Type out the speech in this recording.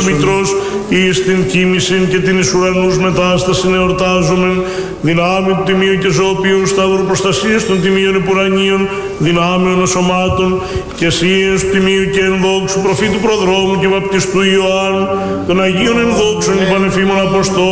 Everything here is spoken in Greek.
Μητρός εις την κοίμησιν και την εις ουρανούς μετάσταση εορτάζομεν, δυνάμει του τιμίου και ζώπιου σταύρου προστασίας των τιμίων επουρανίων, δυνάμεων σωμάτων και εσύες του τιμίου και ενδόξου προφήτου προδρόμου και βαπτιστού Ιωάννου, των Αγίων ενδόξων υπανεφήμων Αποστόλων,